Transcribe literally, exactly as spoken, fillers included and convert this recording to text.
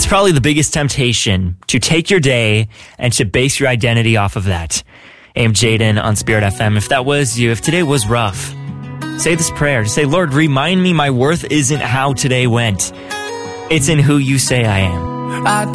It's probably the biggest temptation to take your day and to base your identity off of that. Hey, I'm Jaden on Spirit F M. If that was you, if today was rough, say this prayer. Say, Lord, remind me my worth isn't how today went. It's in who you say I am. I